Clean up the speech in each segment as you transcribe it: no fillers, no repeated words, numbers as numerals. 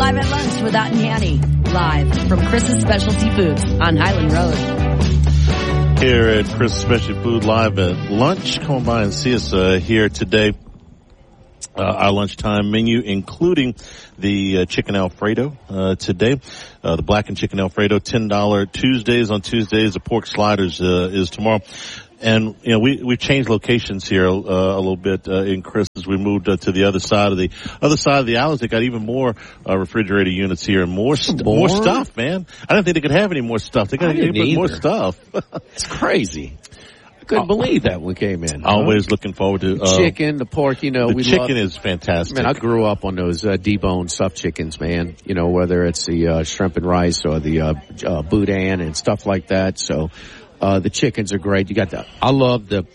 live at lunch with Ott and Hanny. Live from Chris's Specialty Foods on Highland Road. Here at Chris's Specialty Food live at lunch. Come by and see us here today. Our lunchtime menu, including the chicken Alfredo today. The blackened chicken Alfredo, $10 Tuesdays. On Tuesdays, the pork sliders is tomorrow. And, you know, we've changed locations here a little bit in Chris as we moved to the other side of the alleys. They got even more refrigerator units here and more stuff, man. I didn't think they could have any more stuff. They got more stuff. It's crazy. I couldn't believe that when we came in. Always looking forward to the chicken, the pork. You know, the chicken is fantastic. Man, I grew up on those deboned stuffed chickens, man. You know, whether it's the shrimp and rice or the boudin and stuff like that. So. The chickens are great. You got I love the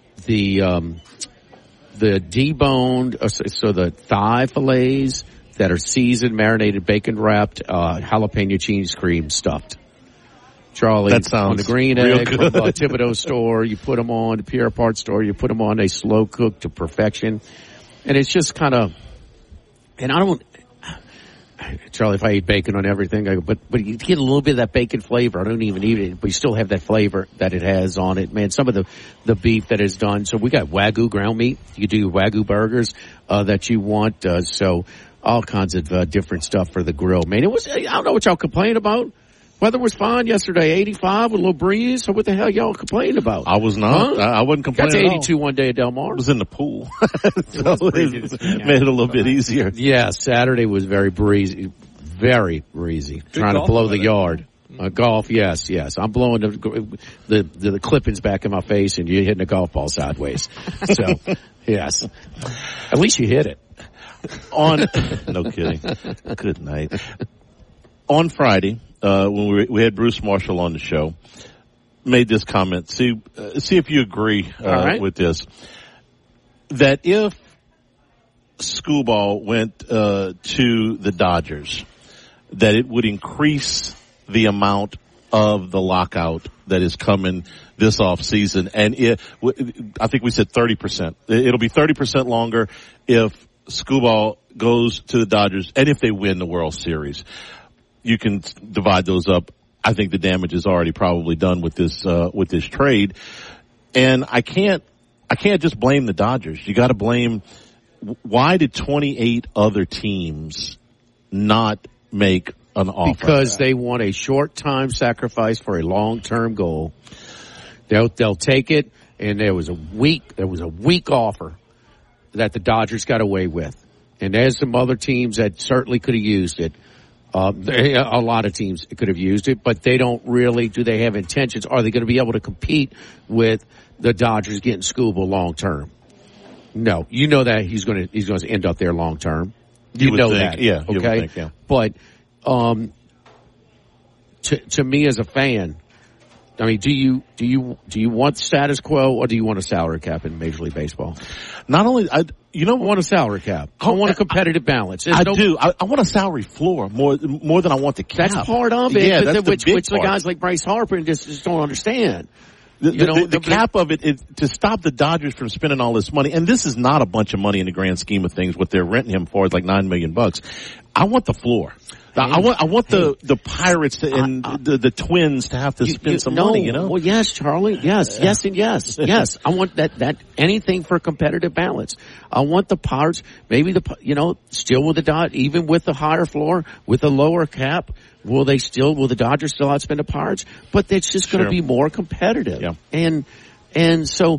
deboned, so the thigh fillets that are seasoned, marinated, bacon wrapped, jalapeno cheese cream stuffed. Charlie, that sounds on the green egg good. from the Thibodeau store, you put them on the Pierre Part store, you put them on, they slow cook to perfection. And it's just kind of, and I don't, Charlie, if I eat bacon on everything, but you get a little bit of that bacon flavor. I don't even eat it, but you still have that flavor that it has on it. Man, some of the beef that is done. So we got Wagyu ground meat. You do Wagyu burgers, that you want. So all kinds of, different stuff for the grill. Man, I don't know what y'all complain about. Weather was fine yesterday, 85 with a little breeze. So what the hell y'all complaining about? I was not. Huh? I wasn't complaining. Got to 82 one day at Del Mar. I was in the pool. So it made it a little bit easier. Yeah, Saturday was very breezy. Very breezy. Good trying to blow the yard. Golf, yes. I'm blowing the clippings back in my face and you're hitting a golf ball sideways. So, yes. At least you hit it. No kidding. Good night. On Friday, when we had Bruce Marshall on the show, made this comment. See if you agree with this. That if school ball went to the Dodgers, that it would increase the amount of the lockout that is coming this off season. And I think we said 30%. It'll be 30% longer if school ball goes to the Dodgers and if they win the World Series. You can divide those up. I think the damage is already probably done with this trade. And I can't just blame the Dodgers. You gotta blame, why did 28 other teams not make an offer? Because they want a short time sacrifice for a long-term goal. They'll take it, and there was a weak offer that the Dodgers got away with. And there's some other teams that certainly could have used it. A lot of teams could have used it, but they don't really, do they have intentions? Are they going to be able to compete with the Dodgers getting Skubal long term? No. You know that he's going to end up there long term. You know that. Yeah. Okay. Think, yeah. But, to me as a fan, I mean, do you want status quo or do you want a salary cap in Major League Baseball? Not only, I want a salary cap. I want a competitive balance. I do. I want a salary floor more than I want the cap. That's part of it. Yeah, that's which the the guys like Bryce Harper just don't understand. The cap of it is to stop the Dodgers from spending all this money. And this is not a bunch of money in the grand scheme of things. What they're renting him for is like $9 million. I want the floor. I want the Pirates and the Twins to have to spend some money, you know? Well, yes, Charlie. Yes, yeah. Yes, and yes. Yes. I want that anything for competitive balance. I want the Pirates, maybe still with the Dodgers, even with the higher floor, with a lower cap, will the Dodgers still outspend the Pirates? But it's just going to be more competitive. Yeah. And so,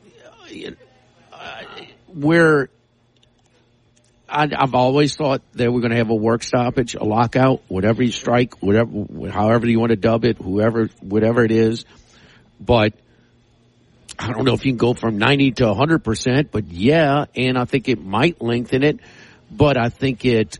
I've always thought that we're going to have a work stoppage, a lockout, whatever you strike, however you want to dub it, whatever it is. But I don't know if you can go from 90 to 100%, but yeah, and I think it might lengthen it, but I think it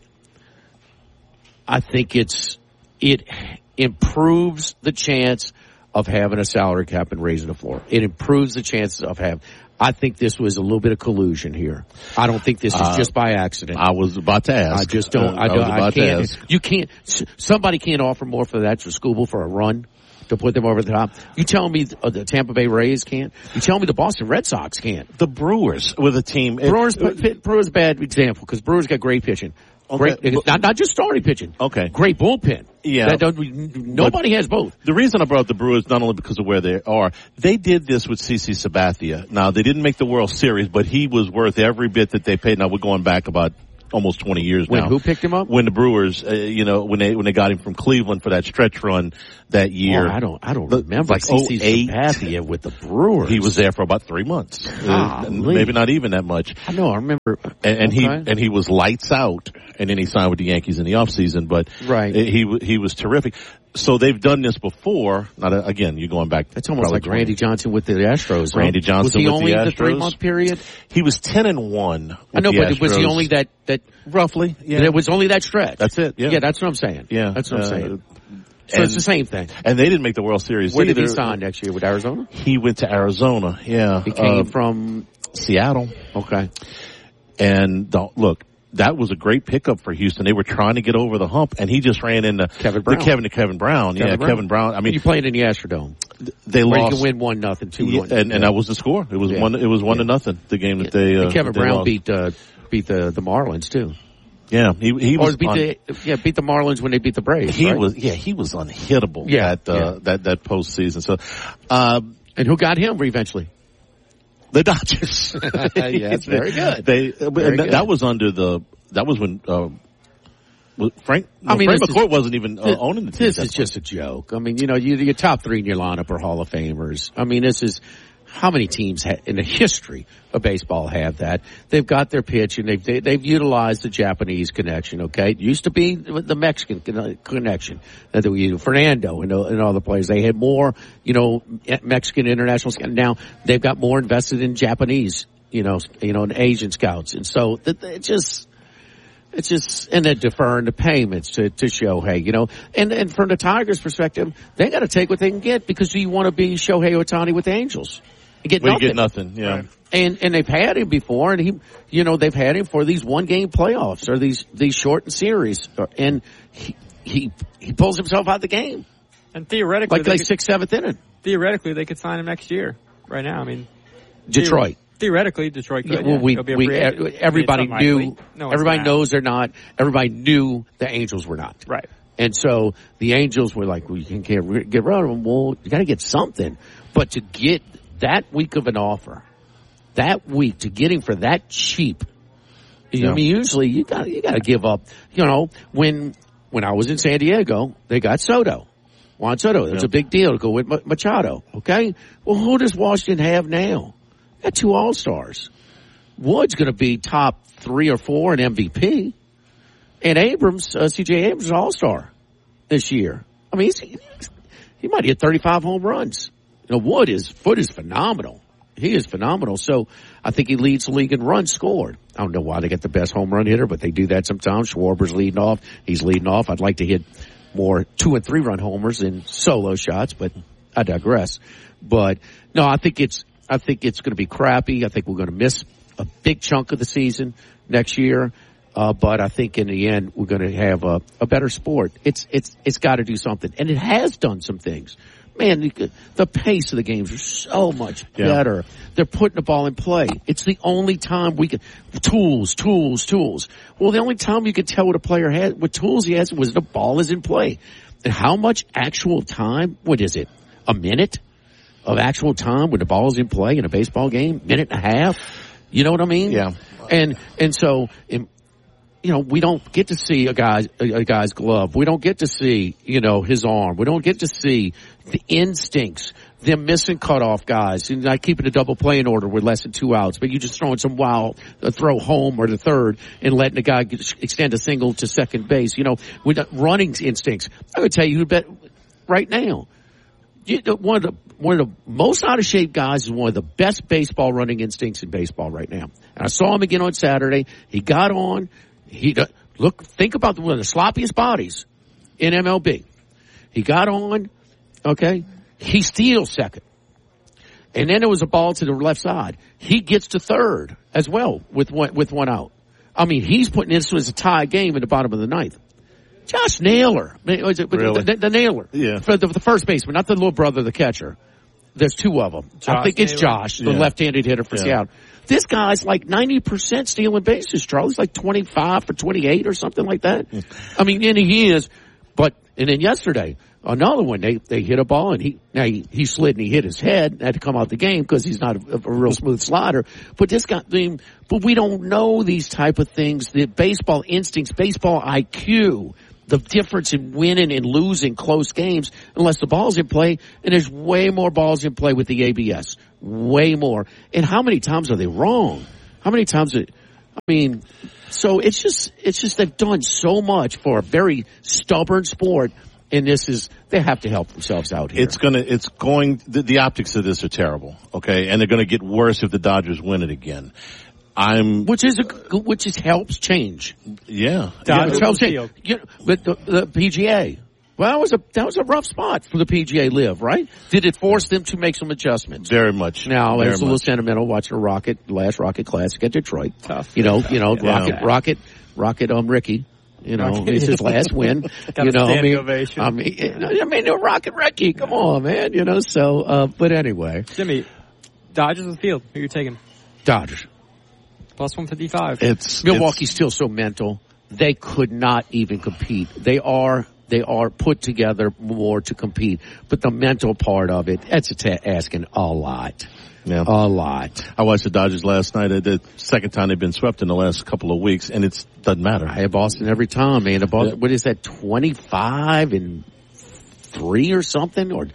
improves the chance of having a salary cap and raising the floor. It improves the chances of having. I think this was a little bit of collusion here. I don't think this is just by accident. I was about to ask. I just don't. I can't. You can't. Somebody can't offer more for that for Skubal for a run to put them over the top. You tell me the Tampa Bay Rays can't. You tell me the Boston Red Sox can't. The Brewers with a team. Brewers bad example because Brewers got great pitching. Great, not just starting pitching. Okay. Great bullpen. Yeah. Nobody has both. The reason I brought up the Brewers, not only because of where they are, they did this with CC Sabathia. Now, they didn't make the World Series, but he was worth every bit that they paid. Now, we're going back about almost 20 years now. Who picked him up? When the Brewers, when they got him from Cleveland for that stretch run that year. Oh, I don't remember. Like CC 08. Sabathia with the Brewers. He was there for about 3 months. Maybe not even that much. I know, I remember. And he was lights out, and then he signed with the Yankees in the offseason, but right. he was terrific. So they've done this before. Again, you're going back. It's almost like 20. Randy Johnson with the Astros. Randy Johnson was he with only the Astros. The 3-month period? He was 10-1. I know, but was he only that roughly? Yeah, it was only that stretch. That's it. Yeah, that's what I'm saying. Yeah, that's what I'm saying. So it's the same thing. And they didn't make the World Series. Where either. did he sign next year? With Arizona? He went to Arizona. Yeah, he came from Seattle. Okay, and look. That was a great pickup for Houston. They were trying to get over the hump, and he just ran into Kevin Brown. Kevin Brown. Kevin Brown. I mean, you playing in the Astrodome. They lost. You can win 1-0, 2-1, and that was the score. It was 1-0. The game that they. And Kevin Brown lost. beat the Marlins too. Yeah, he was beat the Marlins when they beat the Braves. He right? was unhittable. That postseason. So, and who got him eventually? The Dodgers. Yeah, that's very good. That was when Frank McCourt wasn't even owning the team. This is just a joke. I mean, your top three in your lineup are Hall of Famers. I mean, this is how many teams in the history of baseball have that. They've got their pitch and they've utilized the Japanese connection. Okay, it used to be the Mexican connection that we used. Fernando and all the players. They had more, Mexican international. Now they've got more invested in Japanese, and Asian scouts, and so it's just, and they're deferring the payments to Shohei, and from the Tigers' perspective, they got to take what they can get because do you want to be Shohei Ohtani with the Angels? You get nothing, yeah. Right. And they've had him before, and they've had him for these 1-game playoffs or these shortened series, and he pulls himself out of the game. And theoretically, like 6th, 7th inning. Theoretically, they could sign him next year. Right now, I mean, Detroit. Theoretically, Detroit could. Yeah, well, everybody knew. Everybody knows they're not. Everybody knew the Angels were not. Right. And so the Angels were like, "We can't get rid of them. Well, you got to get something." But to get that weak of an offer, that week to get him for that cheap, I mean, usually you got to give up. When I was in San Diego, they got Soto. Juan Soto. It was a big deal to go with Machado. Okay. Well, who does Washington have now? Got 2 All-Stars. Wood's going to be top 3 or 4 in MVP. And Abrams, C.J. Abrams is All-Star this year. I mean, he might hit 35 home runs. Wood's foot is phenomenal. He is phenomenal. So I think he leads the league in runs scored. I don't know why they get the best home run hitter, but they do that sometimes. Schwarber's leading off. He's leading off. I'd like to hit more 2- and 3-run homers than solo shots, but I digress. But no, I think it's going to be crappy. I think we're going to miss a big chunk of the season next year. But I think in the end, we're going to have a better sport. It's got to do something. And it has done some things. Man, the pace of the games are so much better. Yeah. They're putting the ball in play. It's the only time we can, tools. Well, the only time you can tell what a player has, what tools he has was the ball is in play. And how much actual time, what is it? A minute of actual time when the ball is in play in a baseball game? Minute and a half? You know what I mean? Yeah. And so, we don't get to see a guy's glove. We don't get to see, his arm. We don't get to see the instincts, them missing cutoff guys, and not keeping a double play in order with less than 2 outs, but you just throwing some wild throw home or the third and letting the guy extend a single to second base. With running instincts. I would tell you who bet right now. One of the most out of shape guys is one of the best baseball running instincts in baseball right now. And I saw him again on Saturday. He got on. Think about one of the sloppiest bodies in MLB. He got on, okay? He steals second. And then there was a ball to the left side. He gets to third as well with one out. I mean, he's putting this as a tie game in the bottom of the ninth. Josh Naylor. Really? The Naylor. Yeah. For the first baseman, not the little brother, the catcher. There's 2 of them. I think it's Josh, the left-handed hitter for Seattle. This guy's like 90% stealing bases, Charlie's like 25 for 28 or something like that. I mean, and he is, and then yesterday, another one, they hit a ball and he slid and he hit his head, had to come out the game because he's not a real smooth slider. But this guy, but we don't know these type of things, the baseball instincts, baseball IQ, the difference in winning and losing close games unless the ball's in play. And there's way more balls in play with the ABS. Way more. And how many times are they wrong? How many times so it's just they've done so much for a very stubborn sport. And they have to help themselves out here. The optics of this are terrible. Okay. And they're going to get worse if the Dodgers win it again. Which helps change. Yeah. Dodgers helps change. But the PGA. Well, that was a rough spot for the PGA Live, right? Did it force them to make some adjustments? Very much. Now, it's a little sentimental watching last Rocket Classic at Detroit. Tough. Rocket, Ricky. It's his last win. Ovation. Rocket Ricky, come on, man. But anyway. Jimmy, Dodgers in the field. Who are you taking? Dodgers. Plus 155. Milwaukee's still so mental. They could not even compete. They are put together more to compete. But the mental part of it, that's asking a lot. Yeah. A lot. I watched the Dodgers last night. The second time they've been swept in the last couple of weeks, and it doesn't matter. I have Boston every time, man. What is that, 25-3 or something? Or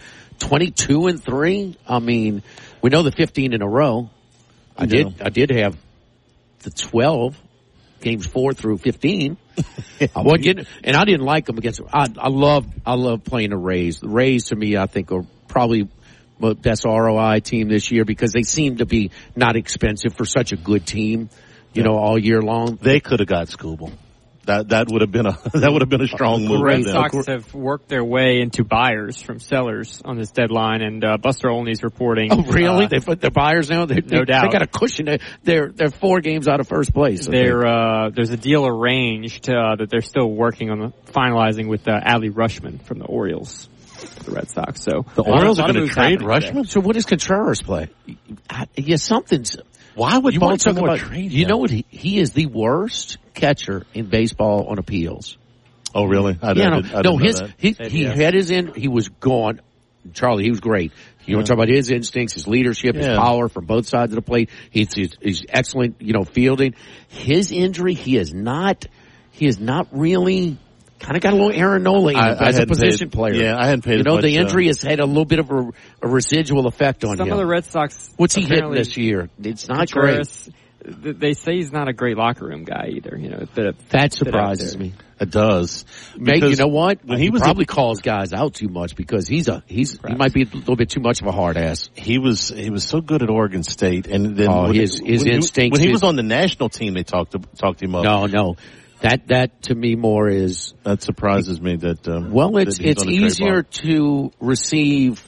22-3? I mean, we know the 15 in a row. I did have the 12 games 4 through 15. I didn't like them against. I love playing the Rays. The Rays to me, I think, are probably the best ROI team this year because they seem to be not expensive for such a good team. All year long. They could have got Skubal. That would have been a strong move. The Red Sox have worked their way into buyers from sellers on this deadline, and Buster Olney's reporting. Oh, really? They put their buyers now? No doubt. They got a cushion. They're 4 games out of first place. There's a deal arranged that they're still working on finalizing with Adley Rutschman from the Orioles. The Red Sox. So the Orioles are going to trade Rutschman. So what does Contreras play? Something's. Why would Baltimore trade him? You know what? He is the worst catcher in baseball on appeals. Oh, really? I didn't know that. He had his end. He was gone. Charlie, he was great. You want to talk about his instincts, his leadership, his power from both sides of the plate. He's excellent, fielding. His injury, he is not really. Kind of got a little Aaron Nola as a position player. Yeah, I hadn't paid the injury has had a little bit of a residual effect on him. Some of the Red Sox. What's he hitting this year? It's not great. They say he's not a great locker room guy either. That surprises me. It does. Maybe, you know what? When he probably calls guys out too much because he might be a little bit too much of a hard ass. He was so good at Oregon State, and then his instincts. When he was on the national team, they talked him up. No. That to me more is that surprises me that it's easier to receive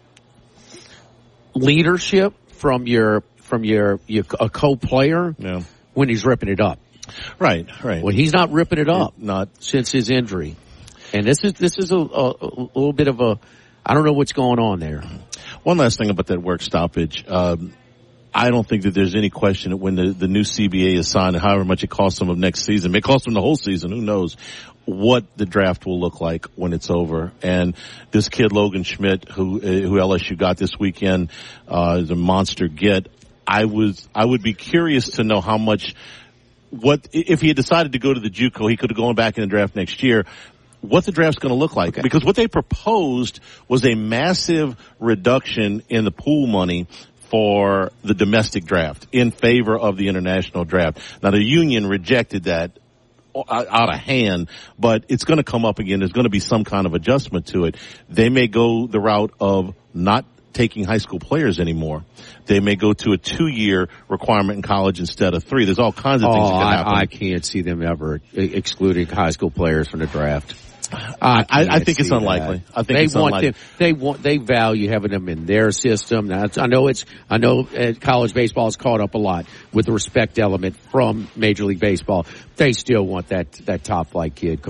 leadership from a co-player when he's ripping it up. Right. When he's not ripping it up, not since his injury. And this is a little bit of a I don't know what's going on there. One last thing about that work stoppage. I don't think that there's any question that when the new CBA is signed and however much it costs them of next season, it may cost them the whole season, who knows, what the draft will look like when it's over. And this kid, Logan Schmidt, who LSU got this weekend, is a monster get. I would be curious to know how much, if he had decided to go to the JUCO, he could have gone back in the draft next year. What the draft's going to look like. Okay. Because what they proposed was a massive reduction in the pool money for the domestic draft in favor of the international draft. Now the union rejected that out of hand, but it's going to come up again. There's going to be some kind of adjustment to it. They may go the route of not taking high school players anymore. They may go to a 2-year requirement in college instead of 3. There's all kinds of things that can happen. I can't see them ever excluding high school players from the draft. I think it's unlikely. I think it's unlikely. They value having them in their system. Now, I know college baseball is caught up a lot with the respect element from Major League Baseball. They still want that top flight kid come in.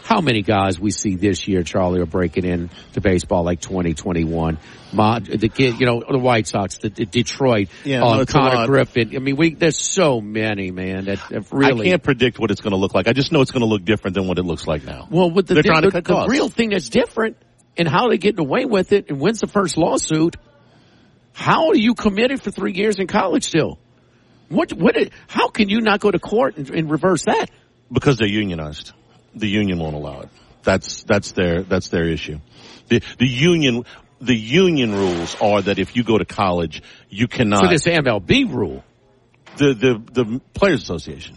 how many guys we see this year, Charlie, are breaking in to baseball like 2021. The kid, the White Sox, the Detroit, Connor Griffin. I mean, there's so many, man, that have really. I can't predict what it's going to look like. I just know it's going to look different than what it looks like now. Well, with they're trying to cut costs. The real thing that's different and how they get away with it and when's the first lawsuit. How are you committed for 3 years in college still? How can you not go to court and reverse that? Because they're unionized. The union won't allow it. That's their issue. The union rules are that if you go to college, you cannot. So this MLB rule. The Players Association.